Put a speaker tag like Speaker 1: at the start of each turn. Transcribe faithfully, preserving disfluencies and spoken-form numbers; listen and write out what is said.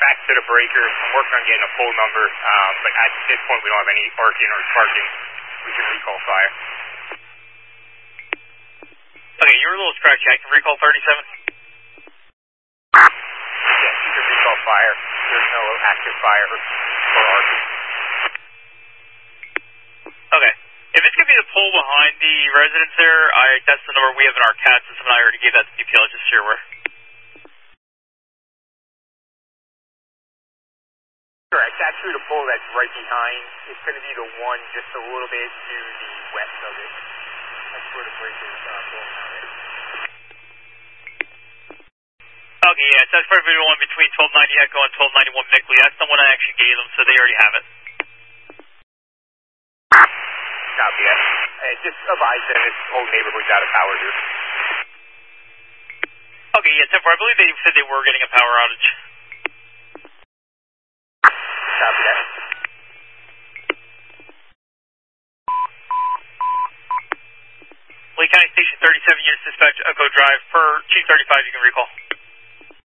Speaker 1: back to the breaker. I'm working on getting a full number, um, but at this point we don't have any arcing or sparking. We can recall fire.
Speaker 2: Okay, you're a little scratchy. I can recall thirty-seven.
Speaker 1: Yes, you can recall fire. There's no active fire or arcing.
Speaker 2: Okay. If it's going to be the pole behind the residence there, I, that's the number we have in our C A D system, and I already gave that to D P L, just so you're aware.
Speaker 1: Correct. It's actually the pole that's right behind. It's going to be the one just a little bit to the west of it. That's where the breaker is uh, pulling out it.
Speaker 2: Okay, yeah, so that's probably the one between twelve ninety Echo and twelve ninety-one Mickley. That's the one I actually gave them, so they already have it.
Speaker 1: Copy that. Hey, just advise them this whole neighborhood's out of power here.
Speaker 2: Okay, yeah, ten four, I believe they said they were getting a power outage.
Speaker 1: Copy that.
Speaker 2: Lee County Station thirty-seven, units dispatch, Echo Drive. For Chief thirty-five, you can recall.